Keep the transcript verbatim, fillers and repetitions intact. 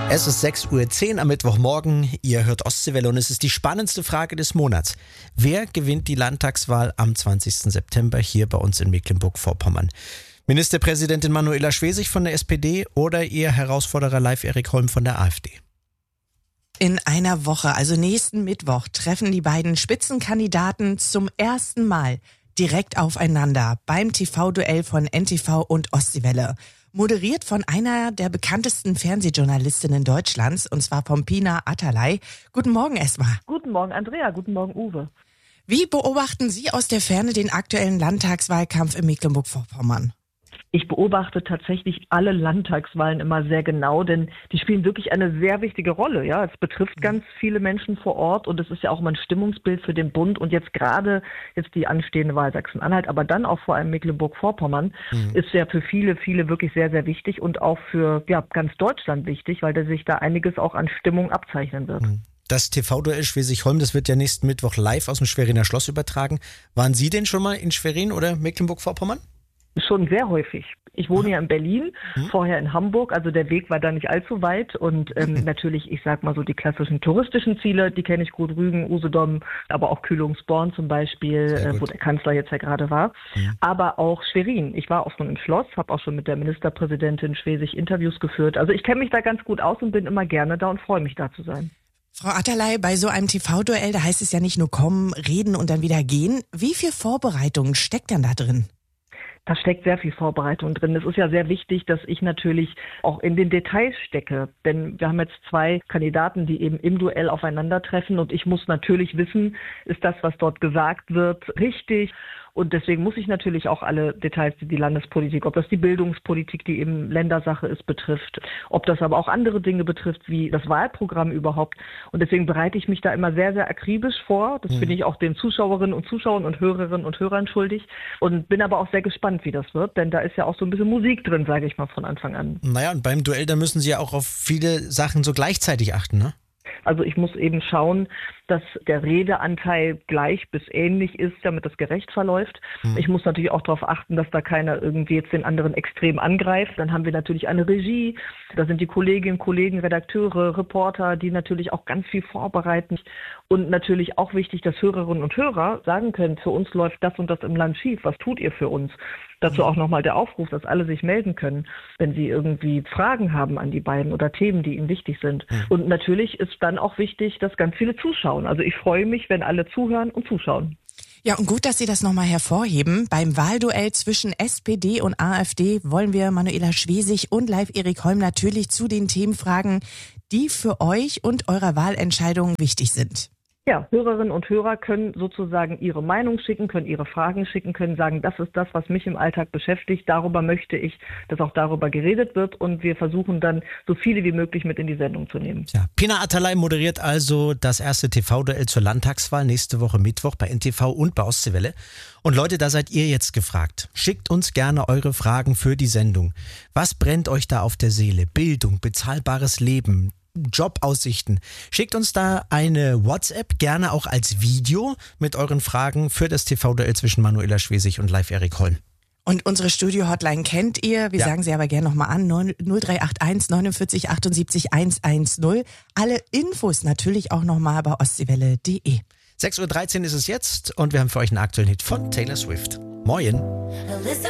Es ist sechs Uhr zehn am Mittwochmorgen. Ihr hört Ostseewelle und es ist die spannendste Frage des Monats. Wer gewinnt die Landtagswahl am zwanzigsten September hier bei uns in Mecklenburg-Vorpommern? Ministerpräsidentin Manuela Schwesig von der S P D oder ihr Herausforderer Live Erik Holm von der AfD? In einer Woche, also nächsten Mittwoch, treffen die beiden Spitzenkandidaten zum ersten Mal direkt aufeinander beim T V-Duell von N T V und Ostseewelle. Moderiert von einer der bekanntesten Fernsehjournalistinnen Deutschlands, und zwar von Pina Atalay. Guten Morgen erstmal. Guten Morgen Andrea, guten Morgen Uwe. Wie beobachten Sie aus der Ferne den aktuellen Landtagswahlkampf in Mecklenburg-Vorpommern? Ich beobachte tatsächlich alle Landtagswahlen immer sehr genau, denn die spielen wirklich eine sehr wichtige Rolle. Ja, es betrifft ganz viele Menschen vor Ort und es ist ja auch mal ein Stimmungsbild für den Bund und jetzt gerade jetzt die anstehende Wahl Sachsen-Anhalt, aber dann auch vor allem Mecklenburg-Vorpommern mhm. ist ja für viele, viele wirklich sehr, sehr wichtig und auch für ja, ganz Deutschland wichtig, weil da sich da einiges auch an Stimmung abzeichnen wird. Mhm. Das T V-Duell Schwesig-Holm, das wird ja nächsten Mittwoch live aus dem Schweriner Schloss übertragen. Waren Sie denn schon mal in Schwerin oder Mecklenburg-Vorpommern? Schon sehr häufig. Ich wohne ja in Berlin, mhm. vorher in Hamburg, also der Weg war da nicht allzu weit und ähm, mhm. natürlich, ich sag mal so, die klassischen touristischen Ziele, die kenne ich gut, Rügen, Usedom, aber auch Kühlungsborn zum Beispiel, äh, wo der Kanzler jetzt ja gerade war, mhm. aber auch Schwerin. Ich war auch schon im Schloss, habe auch schon mit der Ministerpräsidentin Schwesig Interviews geführt, also ich kenne mich da ganz gut aus und bin immer gerne da und freue mich da zu sein. Frau Atalay, bei so einem T V-Duell, da heißt es ja nicht nur kommen, reden und dann wieder gehen. Wie viel Vorbereitung steckt denn da drin? Da steckt sehr viel Vorbereitung drin. Es ist ja sehr wichtig, dass ich natürlich auch in den Details stecke. Denn wir haben jetzt zwei Kandidaten, die eben im Duell aufeinandertreffen. Und ich muss natürlich wissen, ist das, was dort gesagt wird, richtig? Und deswegen muss ich natürlich auch alle Details, die die Landespolitik, ob das die Bildungspolitik, die eben Ländersache ist, betrifft, ob das aber auch andere Dinge betrifft, wie das Wahlprogramm überhaupt. Und deswegen bereite ich mich da immer sehr, sehr akribisch vor. Das mhm. bin ich auch den Zuschauerinnen und Zuschauern und Hörerinnen und Hörern schuldig. Und bin aber auch sehr gespannt, wie das wird, denn da ist ja auch so ein bisschen Musik drin, sage ich mal von Anfang an. Naja, und beim Duell, da müssen Sie ja auch auf viele Sachen so gleichzeitig achten, ne? Also ich muss eben schauen, dass der Redeanteil gleich bis ähnlich ist, damit das gerecht verläuft. Mhm. Ich muss natürlich auch darauf achten, dass da keiner irgendwie jetzt den anderen extrem angreift. Dann haben wir natürlich eine Regie, da sind die Kolleginnen, Kollegen, Redakteure, Reporter, die natürlich auch ganz viel vorbereiten. Und natürlich auch wichtig, dass Hörerinnen und Hörer sagen können, für uns läuft das und das im Land schief, was tut ihr für uns? Dazu auch nochmal der Aufruf, dass alle sich melden können, wenn sie irgendwie Fragen haben an die beiden oder Themen, die ihnen wichtig sind. Mhm. Und natürlich ist dann auch wichtig, dass ganz viele zuschauen. Also ich freue mich, wenn alle zuhören und zuschauen. Ja, und gut, dass Sie das nochmal hervorheben. Beim Wahlduell zwischen S P D und AfD wollen wir Manuela Schwesig und Live Erik Holm natürlich zu den Themen fragen, die für euch und eurer Wahlentscheidung wichtig sind. Ja, Hörerinnen und Hörer können sozusagen ihre Meinung schicken, können ihre Fragen schicken, können sagen, das ist das, was mich im Alltag beschäftigt. Darüber möchte ich, dass auch darüber geredet wird und wir versuchen dann, so viele wie möglich mit in die Sendung zu nehmen. Ja, Pina Atalay moderiert also das erste T V-Duell zur Landtagswahl nächste Woche Mittwoch bei N T V und bei Ostseewelle. Und Leute, da seid ihr jetzt gefragt. Schickt uns gerne eure Fragen für die Sendung. Was brennt euch da auf der Seele? Bildung, bezahlbares Leben, Jobaussichten. Schickt uns da eine WhatsApp, gerne auch als Video mit euren Fragen für das T V-Duell zwischen Manuela Schwesig und Live Erik Holm. Und unsere Studio-Hotline kennt ihr. Wir ja. sagen sie aber gerne nochmal an. null drei acht eins neunundvierzig achtundsiebzig hundertzehn. Alle Infos natürlich auch nochmal bei ostseewelle punkt de. sechs Uhr dreizehn ist es jetzt und wir haben für euch einen aktuellen Hit von Taylor Swift. Moin!